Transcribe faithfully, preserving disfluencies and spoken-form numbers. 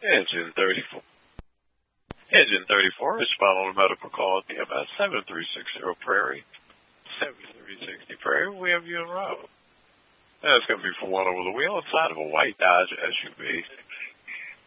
Engine thirty-four. Engine thirty-four is following a medical call at the M S seven three six zero Prairie. seven three six zero Prairie, we have you en route. That's going to be for one over the wheel inside of a white Dodge S U V.